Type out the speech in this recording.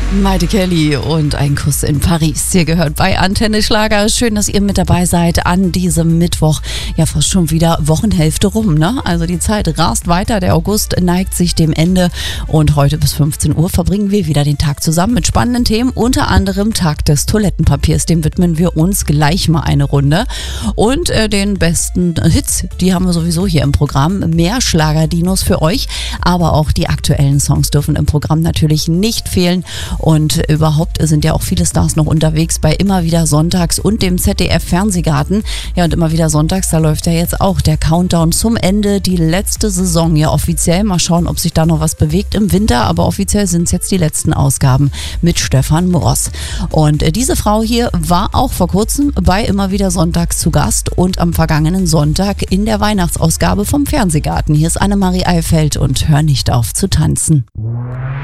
Maite Kelly und ein Kuss in Paris. Ihr gehört bei Antenne Schlager. Schön, dass ihr mit dabei seid an diesem Mittwoch. Ja, fast schon wieder Wochenhälfte rum, ne? Also die Zeit rast weiter. Der August neigt sich dem Ende. Und heute bis 15 Uhr verbringen wir wieder den Tag zusammen mit spannenden Themen. Unter anderem Tag des Toilettenpapiers. Dem widmen wir uns gleich mal eine Runde. Und den besten Hits, die haben wir sowieso hier im Programm. Mehr Schlager-Dinos für euch. Aber auch die aktuellen Songs dürfen im Programm natürlich nicht fehlen. Und überhaupt sind ja auch viele Stars noch unterwegs bei Immer wieder Sonntags und dem ZDF-Fernsehgarten. Ja, und Immer wieder Sonntags, da läuft ja jetzt auch der Countdown zum Ende, die letzte Saison. Ja, offiziell, mal schauen, ob sich da noch was bewegt im Winter, aber offiziell sind es jetzt die letzten Ausgaben mit Stefan Moors. Und diese Frau hier war auch vor kurzem bei Immer wieder Sonntags zu Gast und am vergangenen Sonntag in der Weihnachtsausgabe vom Fernsehgarten. Hier ist Annemarie Eifeld und Hör nicht auf zu tanzen.